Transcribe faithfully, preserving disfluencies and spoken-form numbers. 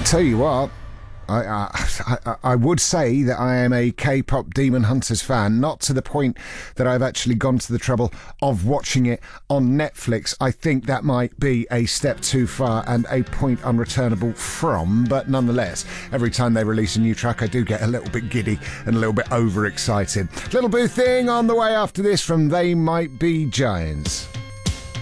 tell you what, I, I, I, I would say that I am a K-pop Demon Hunters fan, not to the point that I've actually gone to the trouble of watching it on Netflix. I think that might be a step too far and a point unreturnable from, but nonetheless, every time they release a new track, I do get a little bit giddy and a little bit overexcited. Little Boo Thing on the way after this from They Might Be Giants.